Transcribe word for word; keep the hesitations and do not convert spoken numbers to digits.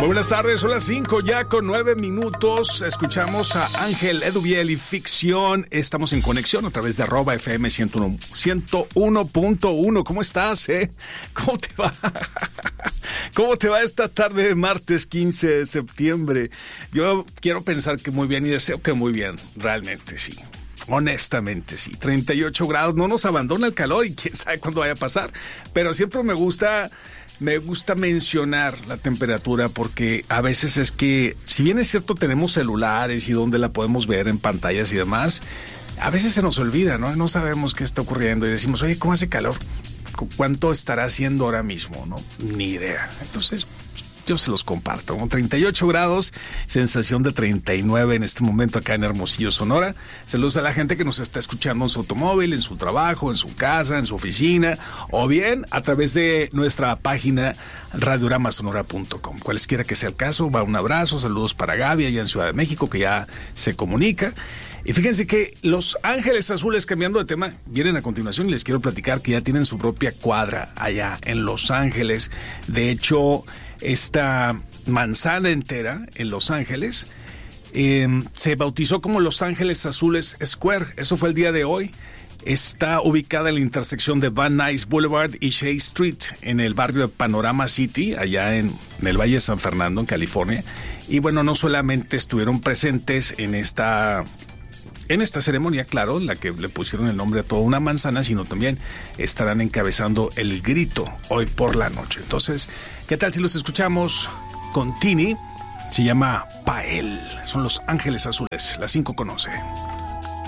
Muy buenas tardes, son las cinco ya con nueve minutos. Escuchamos a Ángel Eduviel y Ficción. Estamos en conexión a través de arroba F M ciento uno punto uno. ¿Cómo estás, eh? ¿Cómo te va? ¿Cómo te va esta tarde de martes quince de septiembre? Yo quiero pensar que muy bien y deseo que muy bien, realmente sí. Honestamente, sí. treinta y ocho grados, no nos abandona el calor y quién sabe cuándo vaya a pasar. Pero siempre me gusta... Me gusta mencionar la temperatura porque a veces es que, si bien es cierto, tenemos celulares y donde la podemos ver en pantallas y demás, a veces se nos olvida, ¿no? No sabemos qué está ocurriendo y decimos, oye, ¿cómo hace calor? ¿Cuánto estará haciendo ahora mismo? No, ni idea. Entonces, yo se los comparto. Con treinta y ocho grados, sensación de treinta y nueve en este momento acá en Hermosillo, Sonora. Saludos a la gente que nos está escuchando en su automóvil, en su trabajo, en su casa, en su oficina, o bien a través de nuestra página radiorama sonora punto com. Cualesquiera que sea el caso, va un abrazo, saludos para Gaby allá en Ciudad de México, que ya se comunica. Y fíjense que Los Ángeles Azules, cambiando de tema, vienen a continuación y les quiero platicar que ya tienen su propia cuadra allá en Los Ángeles. De hecho, esta manzana entera en Los Ángeles eh, se bautizó como Los Ángeles Azules Square. Eso fue el día de hoy. Está ubicada en la intersección de Van Nuys Boulevard y Shea Street, en el barrio de Panorama City, allá en, en el Valle de San Fernando, en California. Y bueno, no solamente estuvieron presentes en esta... En esta ceremonia, claro, en la que le pusieron el nombre a toda una manzana, sino también estarán encabezando el grito hoy por la noche. Entonces, ¿qué tal si los escuchamos con Tini? Se llama Pael. Son Los Ángeles Azules. Las cinco conoce.